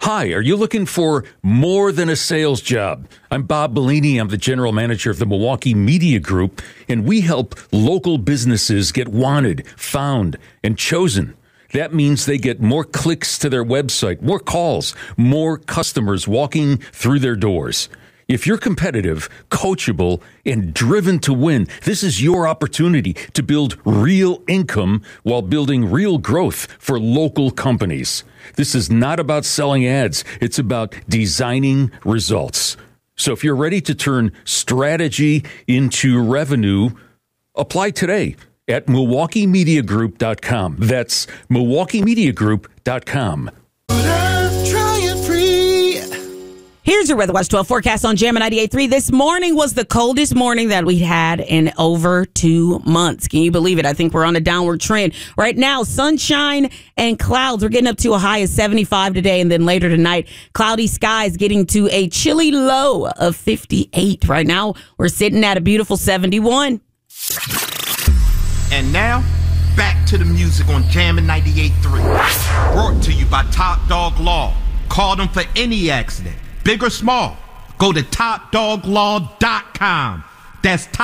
Hi, are you looking for more than a sales job? I'm Bob Bellini. I'm the general manager of the Milwaukee Media Group, and we help local businesses get wanted, found, and chosen. That means they get more clicks to their website, more calls, more customers walking through their doors. If you're competitive, coachable, and driven to win, this is your opportunity to build real income while building real growth for local companies. This is not about selling ads. It's about designing results. So if you're ready to turn strategy into revenue, apply today at MilwaukeeMediaGroup.com. That's MilwaukeeMediaGroup.com. Here's your Weather Watch 12 forecast on Jammin' 98.3. This morning was the coldest morning that we had in over 2 months. Can you believe it? I think we're on a downward trend. Right now, sunshine and clouds. We're getting up to a high of 75 today, and then later tonight, cloudy skies getting to a chilly low of 58. Right now, we're sitting at a beautiful 71. And now, back to the music on Jammin' 98.3. Brought to you by Top Dog Law. Call them for any accident, big or small. Go to TopDogLaw.com. That's